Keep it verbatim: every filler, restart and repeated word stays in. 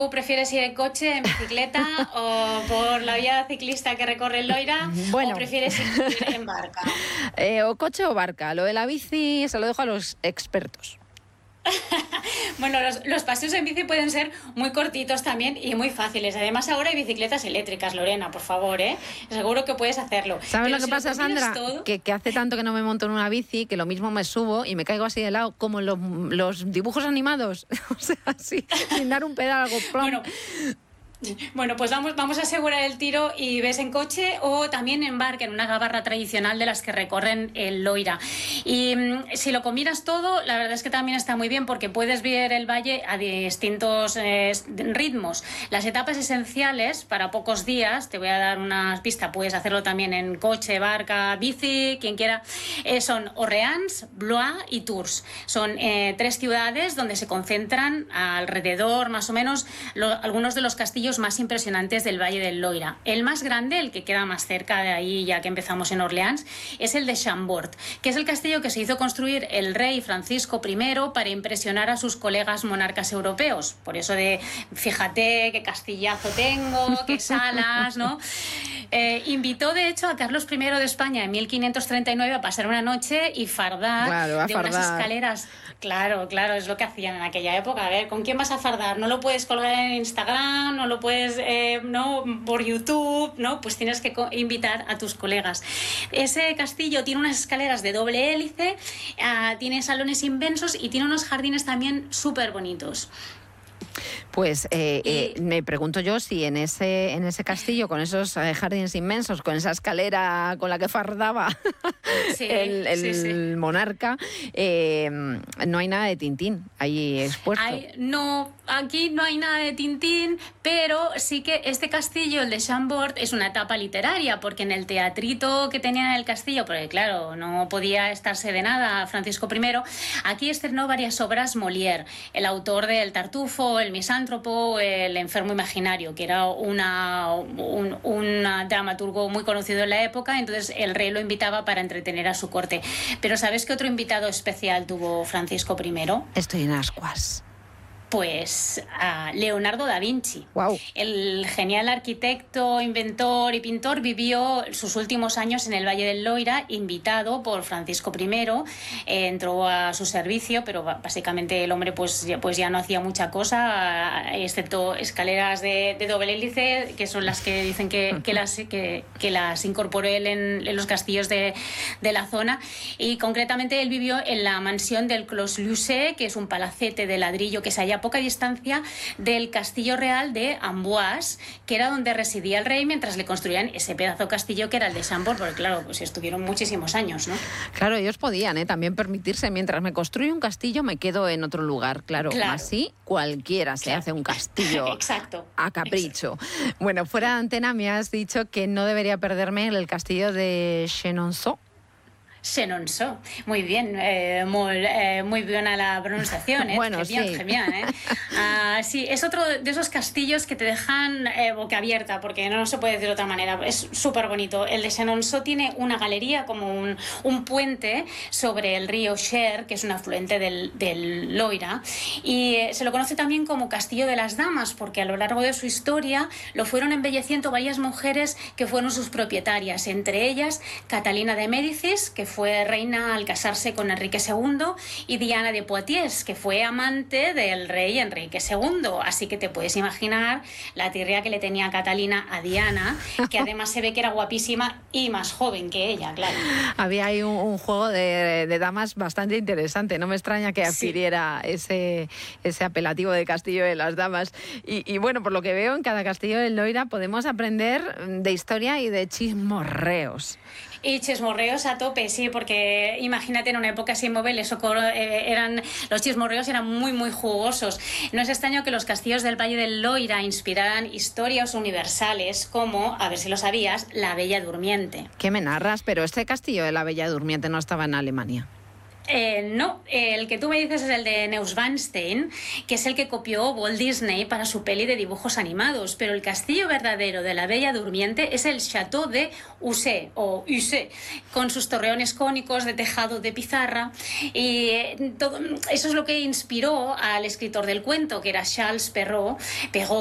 ¿Tú prefieres ir en coche, en bicicleta o por la vía ciclista que recorre el Loira? Bueno. ¿O prefieres ir en barca? Eh, o coche o barca. Lo de la bici se lo dejo a los expertos. Bueno, los, los paseos en bici pueden ser muy cortitos también y muy fáciles. Además, ahora hay bicicletas eléctricas, Lorena, por favor, ¿eh? Seguro que puedes hacerlo. ¿Sabes Pero lo que si pasa, Sandra? todo... Que, que hace tanto que no me monto en una bici que lo mismo me subo y me caigo así de lado, como en los, los dibujos animados. O sea, así, sin dar un pedal, algo plom. Bueno, Bueno, pues vamos, vamos a asegurar el tiro y ves en coche o también en barca, en una gabarra tradicional de las que recorren el Loira. Y mmm, si lo combinas todo, la verdad es que también está muy bien porque puedes ver el valle a distintos eh, ritmos. Las etapas esenciales para pocos días, te voy a dar una pista, puedes hacerlo también en coche, barca, bici, quien quiera, eh, son Orleans, Blois y Tours. Son eh, tres ciudades donde se concentran alrededor, más o menos, lo, algunos de los castillos más impresionantes del Valle del Loira. El más grande, el que queda más cerca de ahí, ya que empezamos en Orleans, es el de Chambord, que es el castillo que se hizo construir el rey Francisco primero para impresionar a sus colegas monarcas europeos. Por eso de, fíjate qué castillazo tengo, qué salas, ¿no? Eh, invitó, de hecho, a Carlos primero de España en mil quinientos treinta y nueve a pasar una noche y fardar claro, a de fardar. unas escaleras. Claro, claro, es lo que hacían en aquella época. A ver, ¿con quién vas a fardar? No lo puedes colgar en Instagram, no lo puedes, eh, no, por YouTube, ¿no? Pues tienes que invitar a tus colegas. Ese castillo tiene unas escaleras de doble hélice, uh, tiene salones inmensos y tiene unos jardines también súper bonitos. Pues eh, eh, me pregunto yo si en ese en ese castillo, con esos eh, jardines inmensos, con esa escalera con la que fardaba sí, el, el sí, sí. monarca, eh, no hay nada de Tintín ahí expuesto. Hay, no, aquí no hay nada de Tintín, pero sí que este castillo, el de Chambord, es una etapa literaria, porque en el teatrito que tenían en el castillo, porque claro, no podía estarse de nada Francisco primero, aquí estrenó varias obras Molière, el autor del Tartufo, el misántropo, el enfermo imaginario, que era una, un una dramaturgo muy conocido en la época, entonces el rey lo invitaba para entretener a su corte. Pero ¿sabes qué otro invitado especial tuvo Francisco primero? Estoy en ascuas. Pues a Leonardo da Vinci. Wow. El genial arquitecto, inventor y pintor vivió sus últimos años en el Valle del Loira, invitado por Francisco primero, eh, entró a su servicio, pero básicamente el hombre pues ya, pues ya no hacía mucha cosa, excepto escaleras de, de doble hélice, que son las que dicen que, que, las, que, que las incorporó él en, en los castillos de, de la zona. Y concretamente él vivió en la mansión del Clos Lucé, que es un palacete de ladrillo que se halla a poca distancia del castillo real de Amboise, que era donde residía el rey mientras le construían ese pedazo de castillo que era el de Chambord, porque claro, pues estuvieron muchísimos años, ¿no? Claro, ellos podían ¿eh? también permitirse, mientras me construyo un castillo me quedo en otro lugar, claro, claro. Así cualquiera se claro. hace un castillo Exacto. a capricho. Exacto. Bueno, fuera de antena me has dicho que no debería perderme el castillo de Chenonceau. Chenonceau. Muy bien, eh, muy, eh, muy buena la pronunciación, ¿eh? Bueno, bien, sí. Genial, ¿eh? Uh, sí, es otro de esos castillos que te dejan eh, boca abierta, porque no se puede decir de otra manera. Es súper bonito. El de Chenonceau tiene una galería, como un, un puente sobre el río Cher, que es un afluente del, del Loira, y eh, se lo conoce también como Castillo de las Damas, porque a lo largo de su historia lo fueron embelleciendo varias mujeres que fueron sus propietarias, entre ellas Catalina de Médicis, que fue reina al casarse con Enrique segundo, y Diana de Poitiers, que fue amante del rey Enrique segundo. Así que te puedes imaginar la tirria que le tenía Catalina a Diana, que además se ve que era guapísima y más joven que ella, claro. Había ahí un, un juego de, de damas bastante interesante. No me extraña que adquiriera sí. ese, ese apelativo de Castillo de las Damas. Y, y bueno, por lo que veo, en cada castillo del Loira podemos aprender de historia y de chismorreos. Y chismorreos a tope, sí, porque imagínate en una época sin móvil, eso eh, eran, los chismorreos eran muy, muy jugosos. No es extraño que los castillos del Valle del Loira inspiraran historias universales como, a ver si lo sabías, la Bella Durmiente. ¿Qué me narras? Pero este castillo de la Bella Durmiente no estaba en Alemania. Eh, no, el que tú me dices es el de Neuschwanstein, que es el que copió Walt Disney para su peli de dibujos animados, pero el castillo verdadero de la Bella Durmiente es el Château de Ussé, o Ussé, con sus torreones cónicos de tejado de pizarra, y todo, eso es lo que inspiró al escritor del cuento, que era Charles Perrault, Perrault